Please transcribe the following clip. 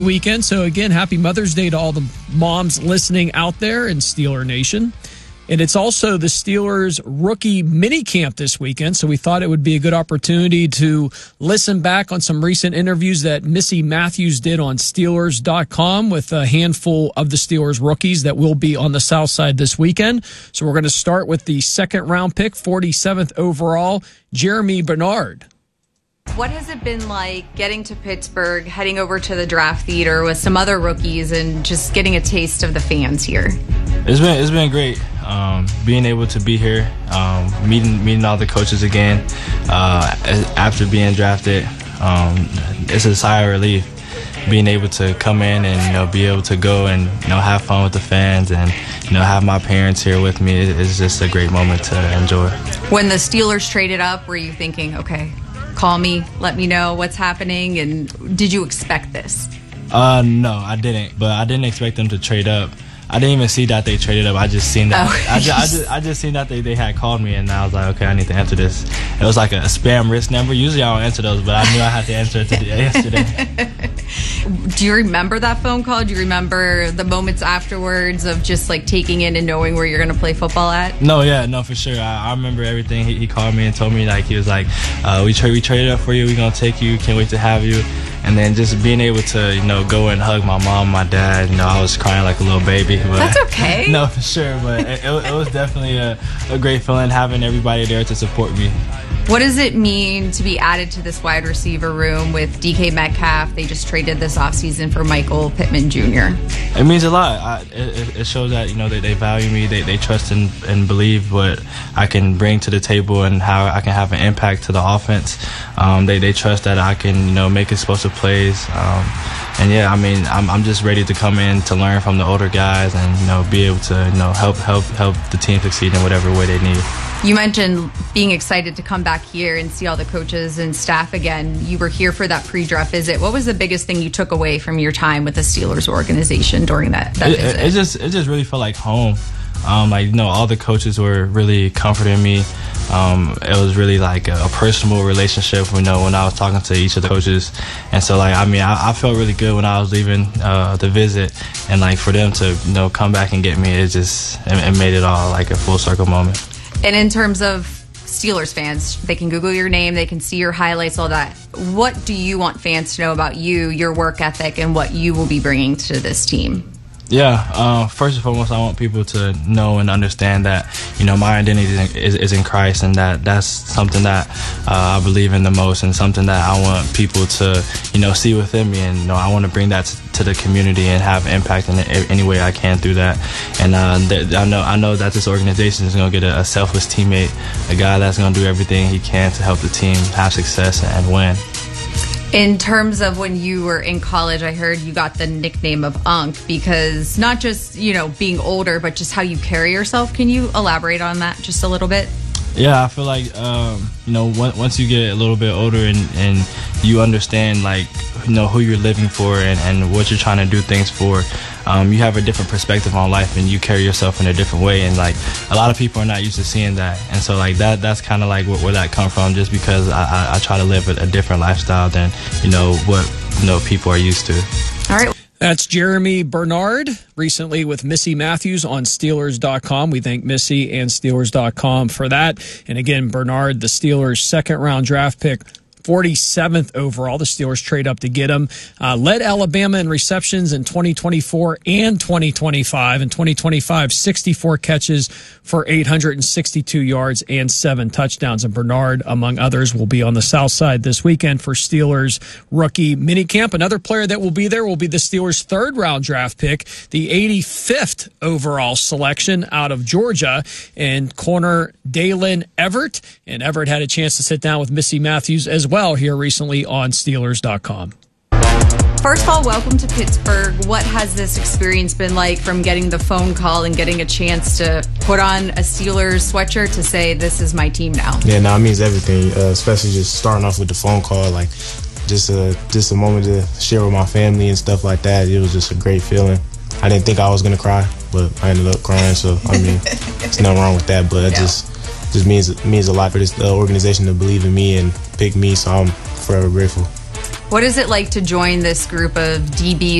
weekend. So again, happy Mother's Day to all the moms listening out there in Steeler Nation. And it's also the Steelers rookie mini camp this weekend. So we thought it would be a good opportunity to listen back on some recent interviews that Missy Matthews did on Steelers.com with a handful of the Steelers rookies that will be on the South Side this weekend. So we're going to start with the second round pick, 47th overall, Jeremy Bernard. What has it been like getting to Pittsburgh, heading over to the draft theater with some other rookies and just getting a taste of the fans here? It's been great. Being able to be here, meeting all the coaches again after being drafted. It's a sigh of relief being able to come in and be able to go and have fun with the fans and have my parents here with me. It's just a great moment to enjoy. When the Steelers traded up, were you thinking, okay, call me, let me know what's happening, and did you expect this? No, I didn't. But I didn't expect them to trade up. I didn't even see that they traded up. I just seen that. I just seen that they had called me, and I was like, okay, I need to answer this. It was like a spam risk number. Usually I don't answer those, but I knew I had to answer it yesterday. Do you remember that phone call? Do you remember the moments afterwards of just like taking in and knowing where you're going to play football at? No, for sure. I remember everything. He called me and told me, like, he was like, we traded up for you. We're going to take you. Can't wait to have you. And then just being able to, go and hug my mom, my dad, I was crying like a little baby. But, that's okay. No, for sure. But it was definitely a great feeling having everybody there to support me. What does it mean to be added to this wide receiver room with DK Metcalf? They just traded this offseason for Michael Pittman Jr. It means a lot. It shows that, they value me. They trust and believe what I can bring to the table and how I can have an impact to the offense. They trust that I can, make explosive plays. I'm just ready to come in to learn from the older guys and, be able to, help the team succeed in whatever way they need. You mentioned being excited to come back here and see all the coaches and staff again. You were here for that pre-draft visit. What was the biggest thing you took away from your time with the Steelers organization during that visit? It just really felt like home. All the coaches were really comforting me. It was really like a personal relationship, when I was talking to each of the coaches. And so, I felt really good when I was leaving the visit. And, for them to, come back and get me, it made it all like a full circle moment. And in terms of Steelers fans, they can Google your name, they can see your highlights, all that. What do you want fans to know about you, your work ethic, and what you will be bringing to this team? Yeah, first and foremost, I want people to know and understand that, my identity is in Christ, and that's something that I believe in the most, and something that I want people to, see within me. And, I want to bring that to the community and have impact in any way I can through that. And I know that this organization is going to get a selfless teammate, a guy that's going to do everything he can to help the team have success and win. In terms of when you were in college, I heard you got the nickname of Unk because not just, being older, but just how you carry yourself. Can you elaborate on that just a little bit? Yeah, I feel like, once you get a little bit older and you understand, who you're living for and what you're trying to do things for, you have a different perspective on life and you carry yourself in a different way. And, a lot of people are not used to seeing that. And so, that's kind of where that comes from, just because I try to live a different lifestyle than, what, people are used to. All right. That's Jeremy Bernard, recently with Missy Matthews on Steelers.com. We thank Missy and Steelers.com for that. And again, Bernard, the Steelers' second-round draft pick, 47th overall. The Steelers trade up to get him. Led Alabama in receptions in 2024 and 2025. In 2025, 64 catches for 862 yards and 7 touchdowns. And Bernard, among others, will be on the South Side this weekend for Steelers rookie minicamp. Another player that will be there will be the Steelers' third-round draft pick, the 85th overall selection out of Georgia, and corner Dalen Everett. And Everett had a chance to sit down with Missy Matthews as well here recently on Steelers.com. First of all, welcome to Pittsburgh. What has this experience been like from getting the phone call and getting a chance to put on a Steelers sweatshirt to say, this is my team now? Yeah, no, it means everything, especially just starting off with the phone call, just a moment to share with my family and stuff like that. It was just a great feeling. I didn't think I was going to cry, but I ended up crying, so, there's nothing wrong with that, but it just means a lot for this organization to believe in me and pick me, so I'm forever grateful. What is it like to join this group of DBs